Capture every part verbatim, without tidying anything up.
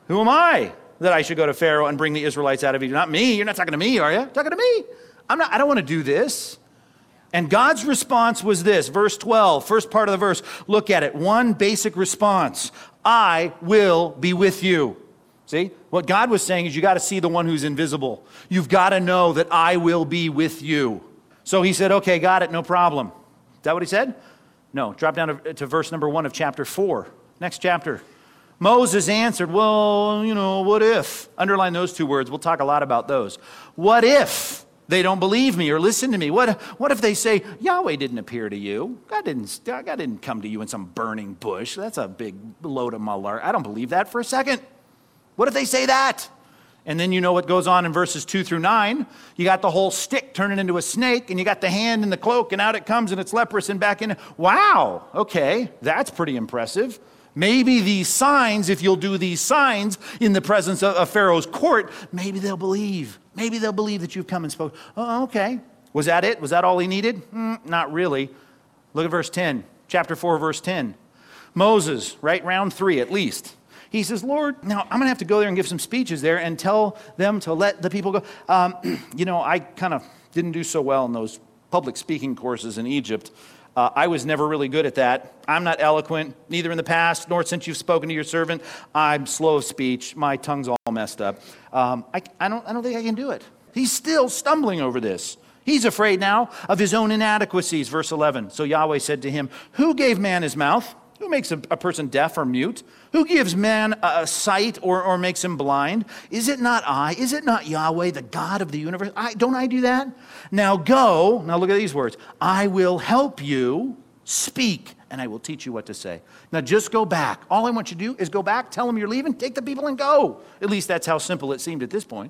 Who am I that I should go to Pharaoh and bring the Israelites out of Egypt? Not me. You're not talking to me, are you? You're talking to me. I'm not, I don't want to do this. And God's response was this, verse twelve, first part of the verse. Look at it. One basic response. I will be with you. See? What God was saying is you got to see the one who's invisible. You've got to know that I will be with you. So he said, okay, got it, no problem. Is that what he said? No. Drop down to, to verse number one of chapter four. Next chapter. Moses answered, well, you know, what if? Underline those two words. We'll talk a lot about those. What if they don't believe me or listen to me? What, what if they say, Yahweh didn't appear to you? God didn't, God didn't come to you in some burning bush. That's a big load of malar. I don't believe that for a second. What if they say that? And then you know what goes on in verses two through nine. You got the whole stick turning into a snake, and you got the hand in the cloak, and out it comes, and it's leprous and back in. Wow, okay, that's pretty impressive. Maybe these signs, if you'll do these signs in the presence of, of Pharaoh's court, maybe they'll believe. Maybe they'll believe that you've come and spoke. Oh, okay. Was that it? Was that all he needed? Mm, not really. Look at verse ten, chapter four, verse ten. Moses, right, round three at least. He says, Lord, now I'm going to have to go there and give some speeches there and tell them to let the people go. Um, you know, I kind of didn't do so well in those public speaking courses in Egypt. Uh, I was never really good at that. I'm not eloquent, neither in the past nor since you've spoken to your servant. I'm slow of speech. My tongue's all messed up. Um, I, I don't, I don't think I can do it. He's still stumbling over this. He's afraid now of his own inadequacies. Verse eleven. So Yahweh said to him, who gave man his mouth? Who makes a, a person deaf or mute? Who gives man a, a sight or, or makes him blind? Is it not I? Is it not Yahweh, the God of the universe? I, don't I do that? Now go, now look at these words. I will help you speak, and I will teach you what to say. Now just go back. All I want you to do is go back, tell them you're leaving, take the people and go. At least that's how simple it seemed at this point.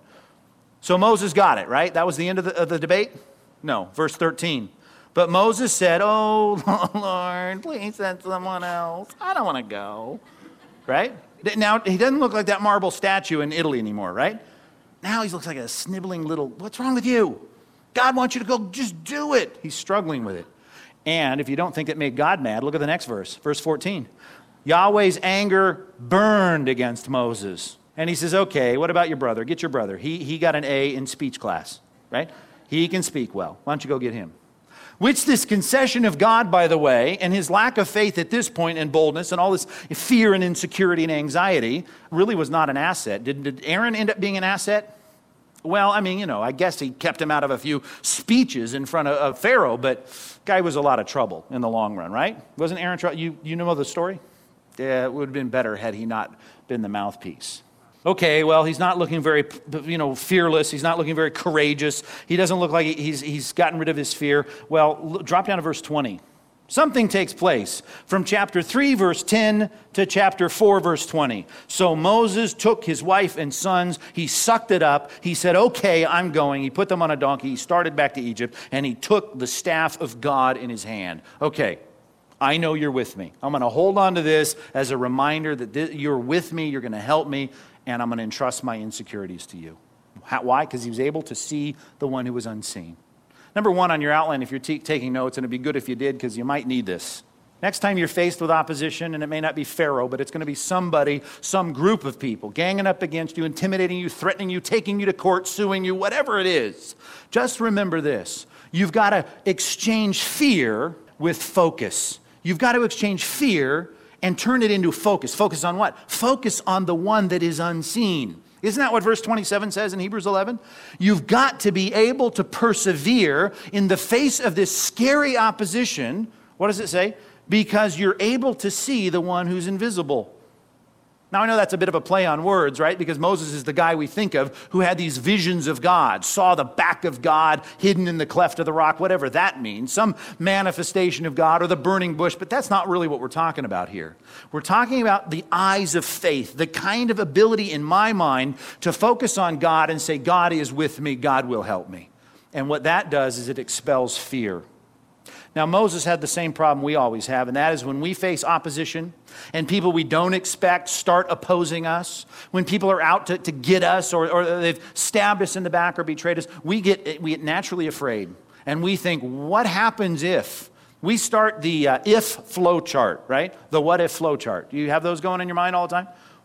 So Moses got it, right? That was the end of the, of the debate? No, verse thirteen. But Moses said, oh, Lord, please send someone else. I don't want to go, right? Now, he doesn't look like that marble statue in Italy anymore, right? Now he looks like a sniveling little, what's wrong with you? God wants you to go, just do it. He's struggling with it. And if you don't think it made God mad, look at the next verse, verse fourteen. Yahweh's anger burned against Moses. And he says, okay, what about your brother? Get your brother. He, he got an A in speech class, right? He can speak well. Why don't you go get him? Which this concession of God, by the way, and his lack of faith at this point and boldness and all this fear and insecurity and anxiety really was not an asset. Did, did Aaron end up being an asset? Well, I mean, you know, I guess he kept him out of a few speeches in front of, of Pharaoh, but guy was a lot of trouble in the long run, right? Wasn't Aaron trouble? You, you know the story? Yeah, it would have been better had he not been the mouthpiece. Okay, well, he's not looking very, you know, fearless. He's not looking very courageous. He doesn't look like he's he's gotten rid of his fear. Well, drop down to verse twenty. Something takes place from chapter three, verse ten to chapter four, verse twenty. So Moses took his wife and sons. He sucked it up. He said, okay, I'm going. He put them on a donkey. He started back to Egypt, and he took the staff of God in his hand. Okay, I know you're with me. I'm going to hold on to this as a reminder that this, you're with me. You're going to help me. And I'm going to entrust my insecurities to you. How, why? Because he was able to see the one who was unseen. Number one on your outline, if you're t- taking notes, and it'd be good if you did because you might need this. Next time you're faced with opposition, and it may not be Pharaoh, but it's going to be somebody, some group of people ganging up against you, intimidating you, threatening you, taking you to court, suing you, whatever it is. Just remember this. You've got to exchange fear with focus. You've got to exchange fear and turn it into focus. Focus on what? Focus on the one that is unseen. Isn't that what verse twenty-seven says in Hebrews eleven? You've got to be able to persevere in the face of this scary opposition. What does it say? Because you're able to see the one who's invisible. Now, I know that's a bit of a play on words, right? Because Moses is the guy we think of who had these visions of God, saw the back of God hidden in the cleft of the rock, whatever that means, some manifestation of God or the burning bush, but that's not really what we're talking about here. We're talking about the eyes of faith, the kind of ability in my mind to focus on God and say, God is with me, God will help me. And what that does is it expels fear. Now, Moses had the same problem we always have, and that is when we face opposition and people we don't expect start opposing us, when people are out to, to get us or, or they've stabbed us in the back or betrayed us, we get, we get naturally afraid. And we think, what happens if? We start the uh, if flow chart, right? The what if flow chart. Do you have those going in your mind all the time?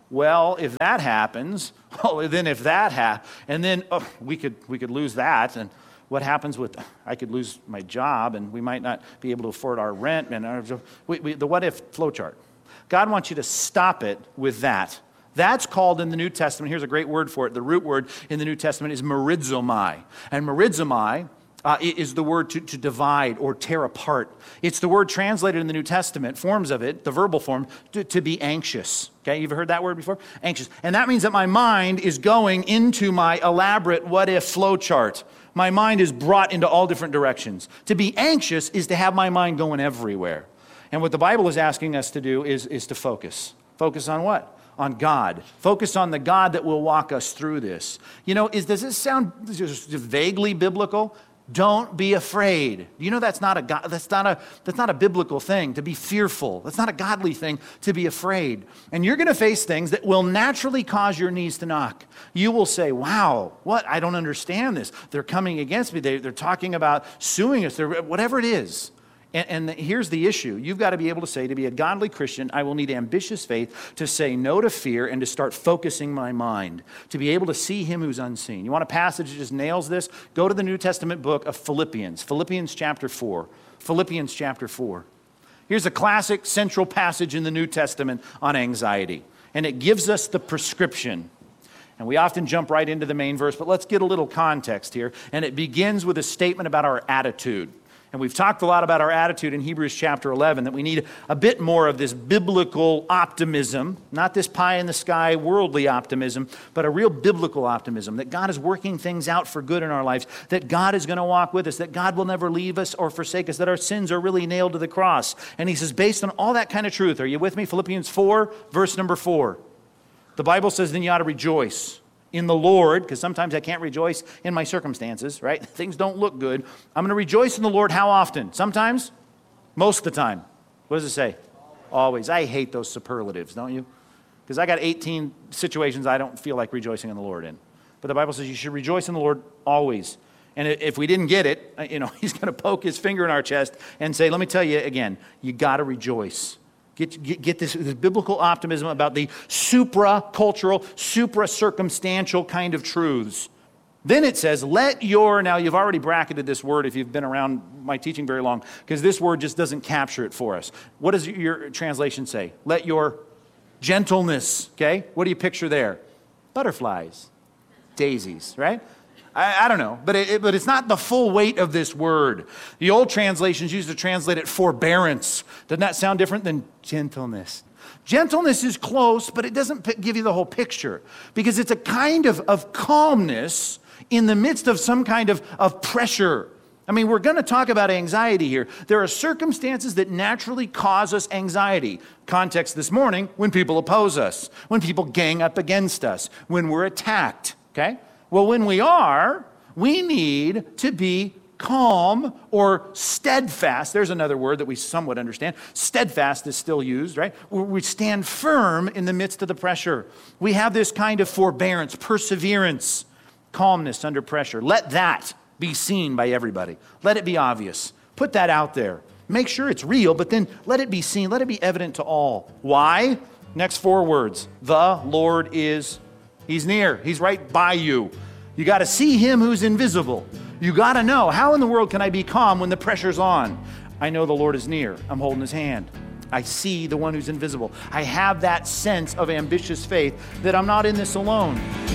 Well, if that happens, well, then if that happens, and then oh, we could we could lose that, and what happens with, I could lose my job, and we might not be able to afford our rent, and our, we, we, the what-if flowchart. God wants you to stop it with that. That's called in the New Testament, here's a great word for it, the root word in the New Testament is merizomai. And merizomai uh, is the word to, to divide or tear apart. It's the word translated in the New Testament, forms of it, the verbal form, to, to be anxious. Okay, you've heard that word before? Anxious. And that means that my mind is going into my elaborate what-if flowchart. My mind is brought into all different directions. To be anxious is to have my mind going everywhere. And what the Bible is asking us to do is, is to focus. Focus on what? On God. Focus on the God that will walk us through this. You know, is, does this sound just vaguely biblical? Don't be afraid. You know that's not a God, that's not a that's not a biblical thing to be fearful. That's not a godly thing to be afraid. And you're going to face things that will naturally cause your knees to knock. You will say, "Wow, what? I don't understand this. They're coming against me. They, they're talking about suing us. They're, whatever it is." And, and the, here's the issue. You've got to be able to say, to be a godly Christian, I will need ambitious faith to say no to fear and to start focusing my mind, to be able to see him who's unseen. You want a passage that just nails this? Go to the New Testament book of Philippians, Philippians chapter four. Philippians chapter four. Here's a classic central passage in the New Testament on anxiety, and it gives us the prescription. And we often jump right into the main verse, but let's get a little context here. And it begins with a statement about our attitude. And we've talked a lot about our attitude in Hebrews chapter eleven, that we need a bit more of this biblical optimism, not this pie-in-the-sky worldly optimism, but a real biblical optimism, that God is working things out for good in our lives, that God is going to walk with us, that God will never leave us or forsake us, that our sins are really nailed to the cross. And he says, based on all that kind of truth, are you with me? Philippians four, verse number four. The Bible says, then you ought to rejoice in the Lord, because sometimes I can't rejoice in my circumstances, right? Things don't look good. I'm going to rejoice in the Lord how often? Sometimes? Most of the time. What does it say? Always. I hate those superlatives, don't you? Because I got eighteen situations I don't feel like rejoicing in the Lord in. But the Bible says you should rejoice in the Lord always. And if we didn't get it, you know, he's going to poke his finger in our chest and say, let me tell you again, you got to rejoice. Get, get, get this, this biblical optimism about the supra-cultural, supra-circumstantial kind of truths. Then it says, let your, now you've already bracketed this word if you've been around my teaching very long, because this word just doesn't capture it for us. What does your translation say? Let your gentleness, okay? What do you picture there? Butterflies, daisies, right? I, I don't know, but, it, but it's not the full weight of this word. The old translations used to translate it forbearance. Doesn't that sound different than gentleness? Gentleness is close, but it doesn't p- give you the whole picture, because it's a kind of, of calmness in the midst of some kind of, of pressure. I mean, we're going to talk about anxiety here. There are circumstances that naturally cause us anxiety. Context this morning, when people oppose us, when people gang up against us, when we're attacked, okay? Well, when we are, we need to be calm or steadfast. There's another word that we somewhat understand. Steadfast is still used, right? We stand firm in the midst of the pressure. We have this kind of forbearance, perseverance, calmness under pressure. Let that be seen by everybody. Let it be obvious. Put that out there. Make sure it's real, but then let it be seen. Let it be evident to all. Why? Next four words. The Lord is He's near. He's right by you. You got to see him who's invisible. You got to know, how in the world can I be calm when the pressure's on? I know the Lord is near. I'm holding his hand. I see the one who's invisible. I have that sense of ambitious faith that I'm not in this alone.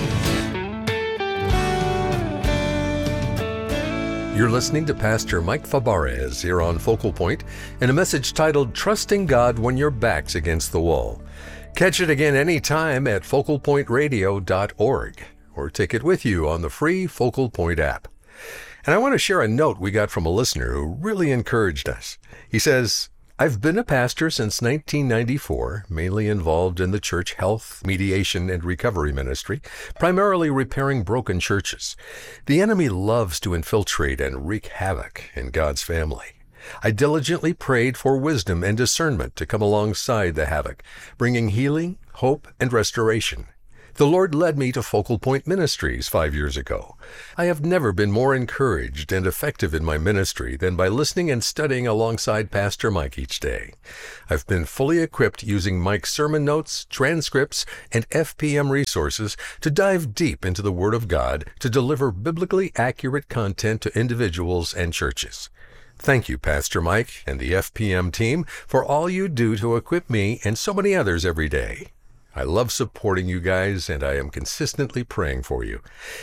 You're listening to Pastor Mike Fabarez here on Focal Point in a message titled, Trusting God When Your Back's Against the Wall. Catch it again anytime at focal point radio dot org or take it with you on the free Focal Point app. And I want to share a note we got from a listener who really encouraged us. He says, I've been a pastor since nineteen ninety-four, mainly involved in the church health, mediation, and recovery ministry, primarily repairing broken churches. The enemy loves to infiltrate and wreak havoc in God's family. I diligently prayed for wisdom and discernment to come alongside the havoc, bringing healing, hope, and restoration. The Lord led me to Focal Point Ministries five years ago. I have never been more encouraged and effective in my ministry than by listening and studying alongside Pastor Mike each day. I've been fully equipped using Mike's sermon notes, transcripts, and F P M resources to dive deep into the Word of God to deliver biblically accurate content to individuals and churches. Thank you, Pastor Mike and the F P M team, for all you do to equip me and so many others every day. I love supporting you guys, and I am consistently praying for you.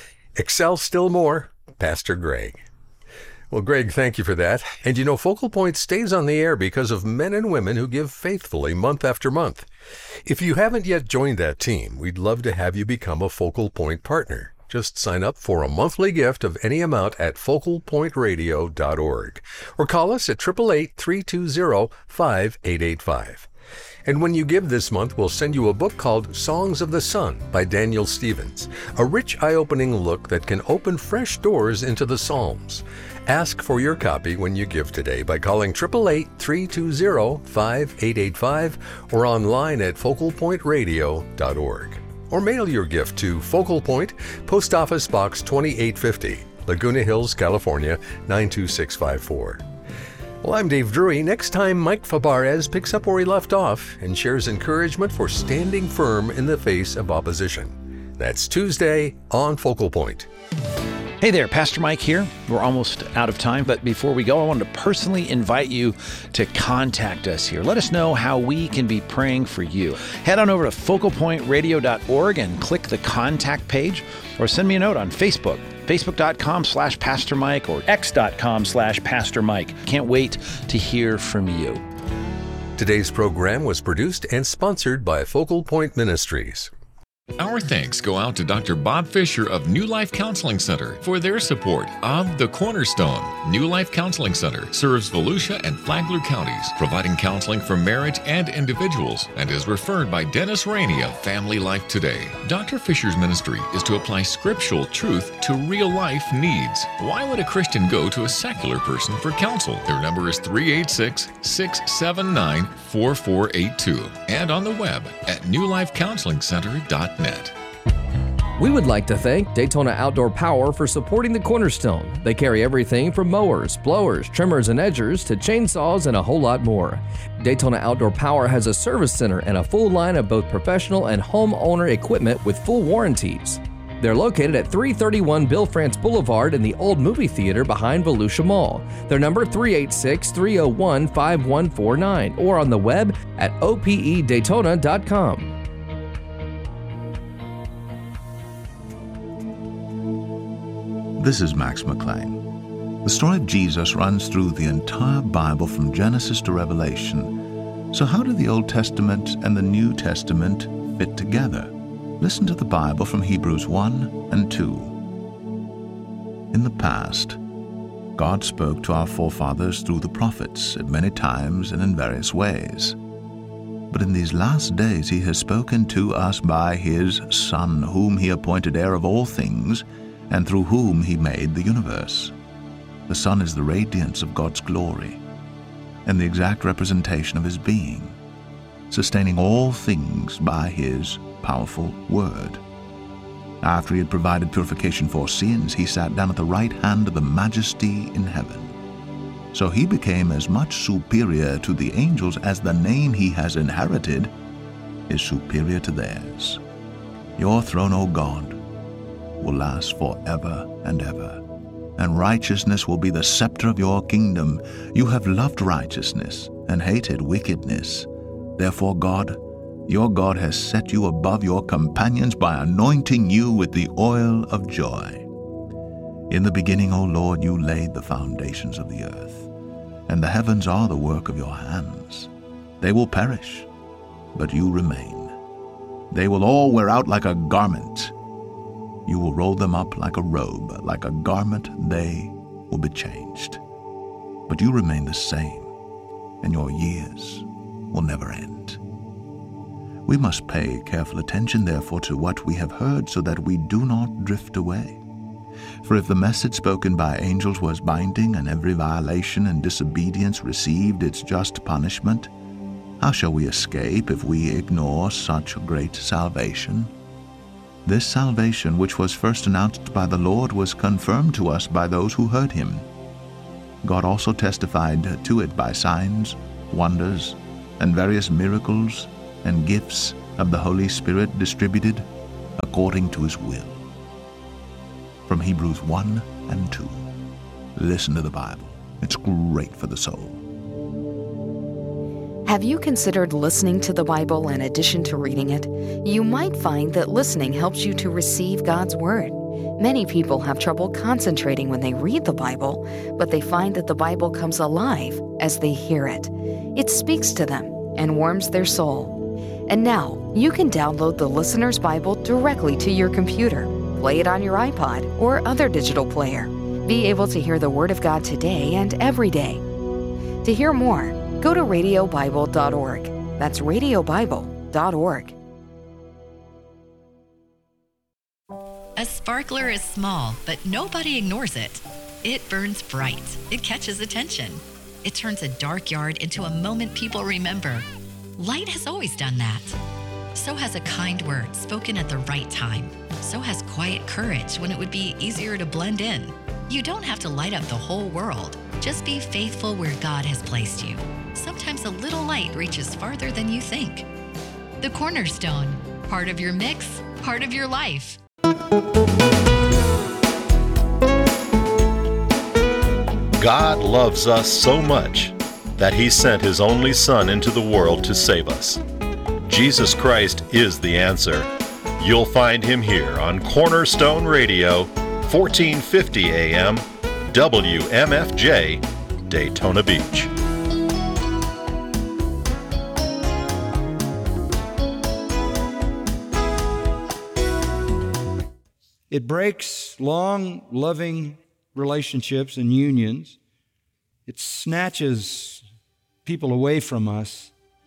Excel still more, Pastor Greg. Well, Greg, thank you for that. And you know, Focal Point stays on the air because of men and women who give faithfully month after month. If you haven't yet joined that team, we'd love to have you become a Focal Point partner. Just sign up for a monthly gift of any amount at focal point radio dot org or call us at eight eight eight, three two zero, five eight eight five. And when you give this month, we'll send you a book called Songs of the Sun by Daniel Stevens, a rich, eye-opening look that can open fresh doors into the Psalms. Ask for your copy when you give today by calling eight eight eight, three two zero, five eight eight five or online at focal point radio dot org. Or mail your gift to Focal Point, Post Office Box twenty-eight fifty, Laguna Hills, California, nine two six five four. Well, I'm Dave Drury. Next time, Mike Fabarez picks up where he left off and shares encouragement for standing firm in the face of opposition. That's Tuesday on Focal Point. Hey there, Pastor Mike here. We're almost out of time, but before we go, I wanted to personally invite you to contact us here. Let us know how we can be praying for you. Head on over to focal point radio dot org and click the contact page, or send me a note on Facebook, facebook.com slash Pastor Mike or x.com slash Pastor Mike. Can't wait to hear from you. Today's program was produced and sponsored by Focal Point Ministries. Our thanks go out to Doctor Bob Fisher of New Life Counseling Center for their support of The Cornerstone. New Life Counseling Center serves Volusia and Flagler counties, providing counseling for marriage and individuals, and is referred by Dennis Rainey of Family Life Today. Doctor Fisher's ministry is to apply scriptural truth to real-life needs. Why would a Christian go to a secular person for counsel? Their number is three eight six, six seven nine, four four eight two and on the web at new life counseling center dot net. We would like to thank Daytona Outdoor Power for supporting the Cornerstone. They carry everything from mowers, blowers, trimmers, and edgers to chainsaws and a whole lot more. Daytona Outdoor Power has a service center and a full line of both professional and homeowner equipment with full warranties. They're located at three thirty-one Bill France Boulevard in the old movie theater behind Volusia Mall. Their number three eight six, three oh one, five one four nine or on the web at O P E Daytona dot com. This is Max McLean. The story of Jesus runs through the entire Bible from Genesis to Revelation. So how do the Old Testament and the New Testament fit together? Listen to the Bible from Hebrews one and two. In the past, God spoke to our forefathers through the prophets at many times and in various ways. But in these last days he has spoken to us by his Son, whom he appointed heir of all things, and through whom he made the universe. The Son is the radiance of God's glory, and the exact representation of his being, sustaining all things by his powerful word. After he had provided purification for sins, he sat down at the right hand of the Majesty in heaven. So he became as much superior to the angels as the name he has inherited is superior to theirs. Your throne, O God, will last forever and ever, and righteousness will be the scepter of your kingdom. You have loved righteousness and hated wickedness. Therefore God, your God, has set you above your companions by anointing you with the oil of joy. In the beginning, O Lord, you laid the foundations of the earth, and the heavens are the work of your hands. They will perish, but you remain. They will all wear out like a garment. You will roll them up like a robe, like a garment they will be changed. But you remain the same, and your years will never end. We must pay careful attention, therefore, to what we have heard, so that we do not drift away. For if the message spoken by angels was binding, and every violation and disobedience received its just punishment, how shall we escape if we ignore such great salvation? This salvation, which was first announced by the Lord, was confirmed to us by those who heard him. God also testified to it by signs, wonders, and various miracles and gifts of the Holy Spirit distributed according to his will. From Hebrews one and two. Listen to the Bible. It's great for the soul. Have you considered listening to the Bible in addition to reading it? You might find that listening helps you to receive God's Word. Many people have trouble concentrating when they read the Bible, but they find that the Bible comes alive as they hear it. It speaks to them and warms their soul. And now, you can download the Listener's Bible directly to your computer, play it on your iPod or other digital player. Be able to hear the Word of God today and every day. To hear more, go to radio bible dot org. That's radio bible dot org. A sparkler is small, but nobody ignores it. It burns bright. It catches attention. It turns a dark yard into a moment people remember. Light has always done that. So has a kind word spoken at the right time. So has quiet courage when it would be easier to blend in. You don't have to light up the whole world. Just be faithful where God has placed you. Sometimes a little light reaches farther than you think. The Cornerstone, part of your mix, part of your life. God loves us so much that He sent His only Son into the world to save us. Jesus Christ is the answer. You'll find Him here on Cornerstone Radio, fourteen fifty A M, W M F J, Daytona Beach. It breaks long, loving relationships and unions. It snatches people away from us.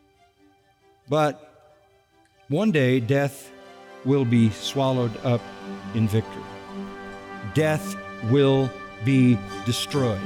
But one day, death will be swallowed up in victory. Death will be destroyed.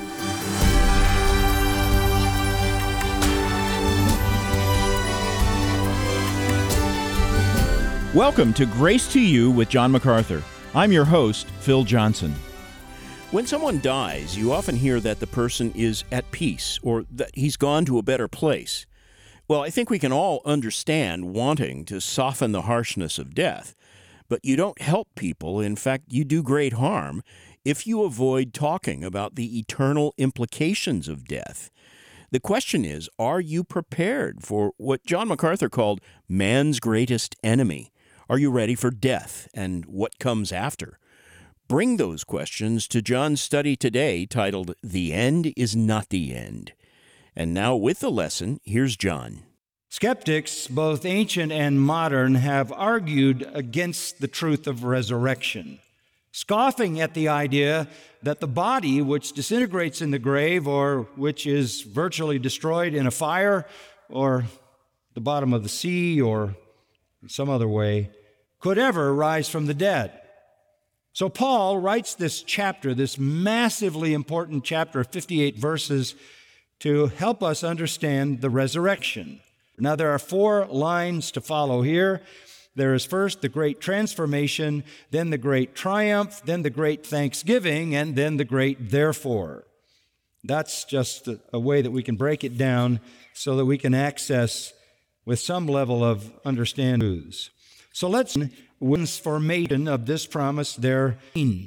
Welcome to Grace to You with John MacArthur. I'm your host, Phil Johnson. When someone dies, you often hear that the person is at peace or that he's gone to a better place. Well, I think we can all understand wanting to soften the harshness of death, but you don't help people. In fact, you do great harm if you avoid talking about the eternal implications of death. The question is, are you prepared for what John MacArthur called man's greatest enemy? Are you ready for death and what comes after? Bring those questions to John's study today titled, The End is Not the End. And now with the lesson, here's John. Skeptics, both ancient and modern, have argued against the truth of resurrection, scoffing at the idea that the body which disintegrates in the grave or which is virtually destroyed in a fire or the bottom of the sea or in some other way could ever rise from the dead. So Paul writes this chapter, this massively important chapter of fifty-eight verses, to help us understand the resurrection. Now, there are four lines to follow here. There is first the great transformation, then the great triumph, then the great thanksgiving, and then the great therefore. That's just a, a way that we can break it down so that we can access with some level of understanding. So let's transformation of this promise there,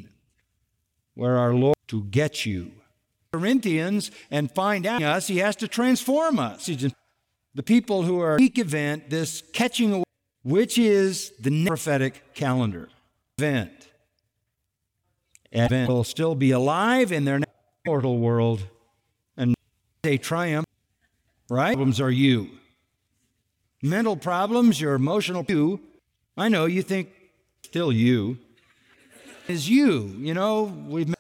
where our Lord to get you. Corinthians and find out us, He has to transform us. He's the people who are week event, this catching away, which is the prophetic calendar event. Advent will still be alive in their mortal world, and they triumph. Right? Problems are you. Mental problems, your emotional you. I know you think still you is you. You know we've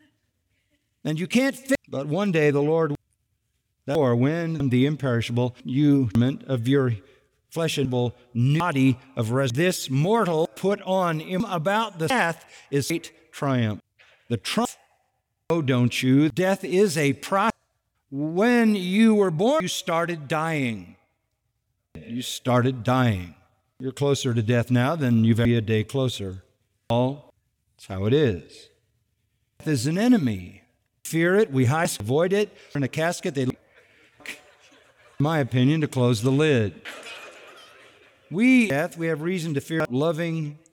and you can't fit. But one day the Lord, or when the imperishable you of your flesh and body of res, this mortal put on him about the death is great triumph. The triumph, oh, don't you? Death is a process. When you were born, you started dying. You started dying. You're closer to death now than you've ever been a day closer. All, that's how it is. Death is an enemy. Fear it, we hide, avoid it. In a casket, they, in my opinion, to close the lid. We, death, we have reason to fear loving